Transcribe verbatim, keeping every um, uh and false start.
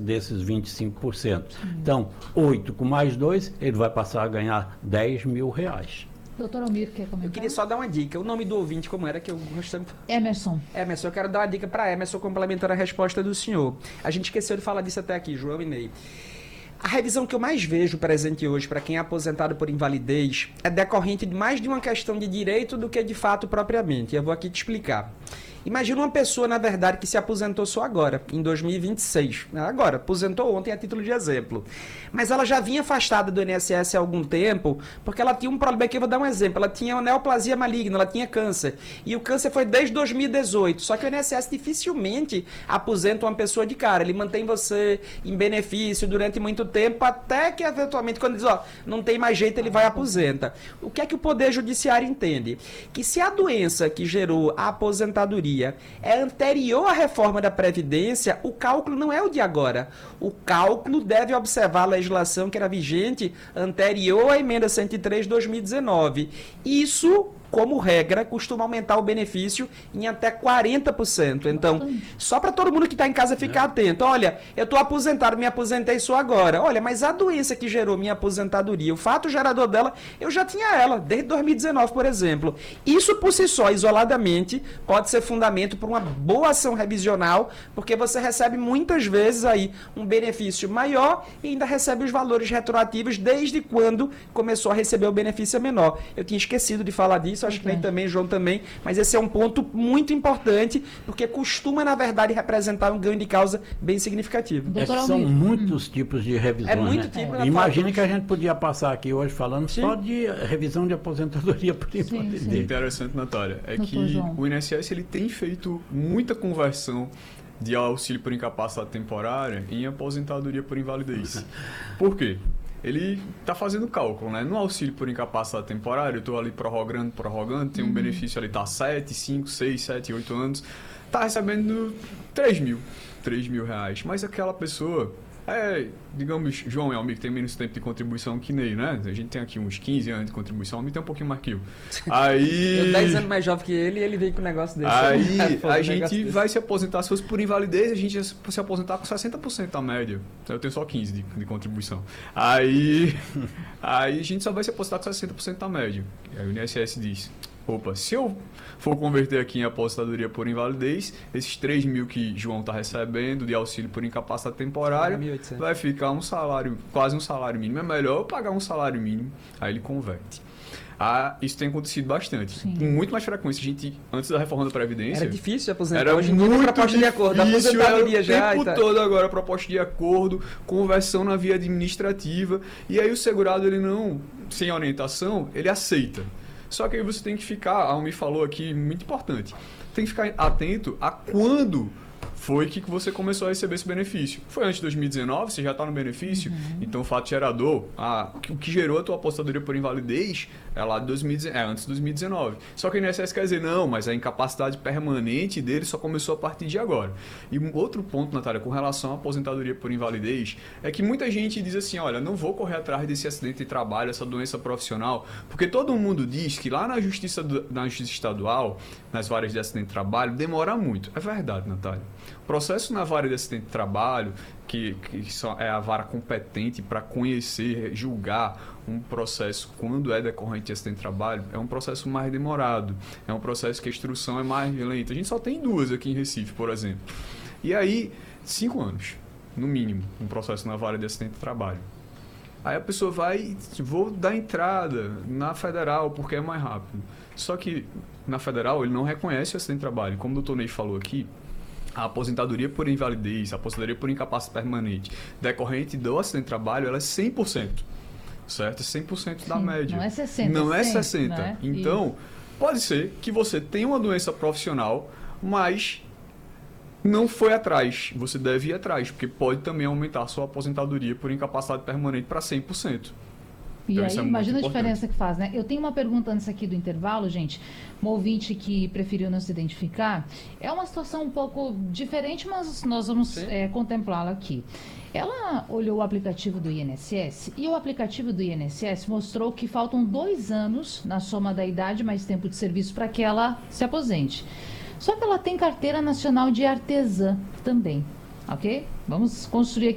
desses vinte e cinco por cento. Então, oito com mais dois, ele vai passar a ganhar dez mil reais. Doutor Almir, quer comentar? Eu queria só dar uma dica. O nome do ouvinte, como era que eu gostei? Emerson. Emerson, eu quero dar uma dica para Emerson, complementando a resposta do senhor. A gente esqueceu de falar disso até aqui, João e Ney. A revisão que eu mais vejo presente hoje para quem é aposentado por invalidez é decorrente de mais de uma questão de direito do que de fato propriamente. Eu vou aqui te explicar. Imagina uma pessoa, na verdade, que se aposentou só agora, em dois mil e vinte e seis. Agora, aposentou ontem a título de exemplo. Mas ela já vinha afastada do I N S S há algum tempo, porque ela tinha um problema. Aqui eu vou dar um exemplo. Ela tinha uma neoplasia maligna, ela tinha câncer. E o câncer foi desde dois mil e dezoito. Só que o I N S S dificilmente aposenta uma pessoa de cara. Ele mantém você em benefício durante muito tempo, até que, eventualmente, quando diz, ó, não tem mais jeito, ele vai e aposenta. O que é que o Poder Judiciário entende? Que se a doença que gerou a aposentadoria é anterior à reforma da Previdência, o cálculo não é o de agora. O cálculo deve observar a legislação que era vigente anterior à emenda cento e três de dois mil e dezenove. Isso, como regra, costuma aumentar o benefício em até quarenta por cento. Então, só para todo mundo que está em casa ficar atento. Olha, eu estou aposentado, me aposentei só agora. Olha, mas a doença que gerou minha aposentadoria, o fato gerador dela, eu já tinha ela, desde dois mil e dezenove, por exemplo. Isso por si só, isoladamente, pode ser fundamento para uma boa ação revisional, porque você recebe muitas vezes aí um benefício maior e ainda recebe os valores retroativos desde quando começou a receber o benefício menor. Eu tinha esquecido de falar disso. Acho que nem também, João também, mas esse é um ponto muito importante, porque costuma, na verdade, representar um ganho de causa bem significativo. É que são muitos tipos de revisões. É muito né? tipo. É. Imagine que a gente podia passar aqui hoje falando sim. só de revisão de aposentadoria por invalidez. Interessante, Natália, é Doutor que João. O I N S S ele tem feito muita conversão de auxílio por incapacidade temporária em aposentadoria por invalidez. Por quê? Ele está fazendo cálculo, né? No auxílio por incapacidade temporária, eu estou ali prorrogando, prorrogando, tem um uhum. benefício ali, tá sete, cinco, seis, sete, oito anos, tá recebendo três mil, três mil reais. Mas aquela pessoa, é, digamos, João é um amigo que tem menos tempo de contribuição que Ney, né? A gente tem aqui uns quinze anos de contribuição, me tem um pouquinho mais que eu. Aí... eu dez anos mais jovem que ele e ele veio com um negócio desse. Aí a gente vai se aposentar, se fosse por invalidez, a gente ia se aposentar com sessenta por cento da média. Eu tenho só quinze por cento de, de contribuição. Aí, aí a gente só vai se aposentar com sessenta por cento da média. Aí o I N S S diz, opa, se eu for converter aqui em aposentadoria por invalidez, esses três mil que João está recebendo de auxílio por incapacidade temporária, vai ficar um salário, quase um salário mínimo. É melhor eu pagar um salário mínimo, aí ele converte. Ah, isso tem acontecido bastante. Sim. Com muito mais frequência. A gente, antes da reforma da Previdência... Era difícil de aposentar. Era hoje muito proposta difícil, de acordo. Aposentadoria já. O tempo todo agora, proposta de acordo, conversão na via administrativa. E aí o segurado, ele não, sem orientação, ele aceita. Só que aí você tem que ficar, a Almi falou aqui, muito importante, tem que ficar atento a quando foi que você começou a receber esse benefício. Foi antes de dois mil e dezenove, você já está no benefício, uhum. então o fato gerador, a, o que gerou a tua aposentadoria por invalidez é lá de dois mil e dezenove, é antes de dois mil e dezenove. Só que o I N S S quer dizer, não, mas a incapacidade permanente dele só começou a partir de agora. E um outro ponto, Natália, com relação à aposentadoria por invalidez, é que muita gente diz assim, olha, não vou correr atrás desse acidente de trabalho, essa doença profissional, porque todo mundo diz que lá na justiça, na justiça estadual, nas varas de acidente de trabalho, demora muito. É verdade, Natália. O processo na vara de acidente de trabalho, que, que é a vara competente para conhecer, julgar um processo quando é decorrente de acidente de trabalho, é um processo mais demorado. É um processo que a instrução é mais lenta. A gente só tem duas aqui em Recife, por exemplo. E aí, cinco anos, no mínimo, um processo na vara de acidente de trabalho. Aí a pessoa vai, vou dar entrada na federal porque é mais rápido. Só que na federal ele não reconhece o acidente de trabalho. Como o doutor Ney falou aqui, a aposentadoria por invalidez, a aposentadoria por incapacidade permanente decorrente do acidente de trabalho, ela é cem por cento, certo? cem por cento Sim, da média. Não é sessenta por cento. Não é sessenta por cento. Né? Então, Isso. pode ser que você tenha uma doença profissional, mas não foi atrás. Você deve ir atrás, porque pode também aumentar a sua aposentadoria por incapacidade permanente para cem por cento. E Então, aí, é imagina a importante. diferença que faz, né? Eu tenho uma pergunta antes aqui do intervalo, gente. Um ouvinte que preferiu não se identificar. É uma situação um pouco diferente, mas nós vamos é, contemplá-la aqui. Ela olhou o aplicativo do I N S S e o aplicativo do I N S S mostrou que faltam dois anos na soma da idade mais tempo de serviço para que ela se aposente. Só que ela tem carteira nacional de artesã também, ok? Vamos construir aqui